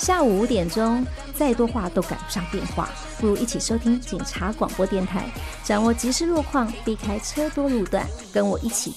下午5点钟，再多话都赶不上变化，不如一起收听警察广播电台，掌握即时路况，避开车多路段，跟我一起